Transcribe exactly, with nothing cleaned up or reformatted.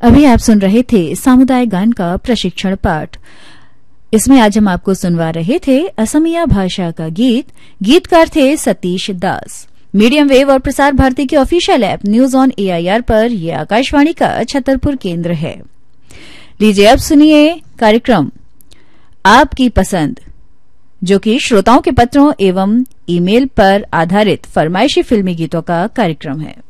अभी आप सुन रहे थे सामुदायिक गान का प्रशिक्षण पाठ। इसमें आज हम आपको सुनवा रहे थे असमिया भाषा का गीत। गीतकार थे सतीश दास। मीडियम वेव और प्रसार भारती के official app news on AIR पर यह आकाशवाणी का छतरपुर केंद्र है। लीजिए अब सुनिए कार्यक्रम आपकी पसंद, जो कि श्रोताओं के पत्रों एवं ईमेल पर आधारित फरमाइशी फिल्मी गीतों का कार्यक्रम है।